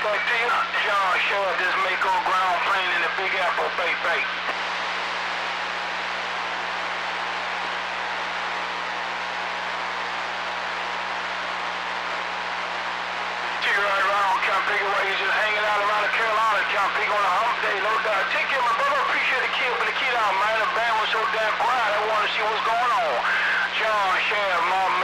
back to you. John Shaw, this Mako ground plane in the Big Apple, Bay Bay. He's just hanging out around the Carolina, John Pig on a hump day, no doubt. Take care, my brother. Appreciate the kid, but the kid out, man. The band was so damn quiet. I want to see what's going on. John Shaw, Mom.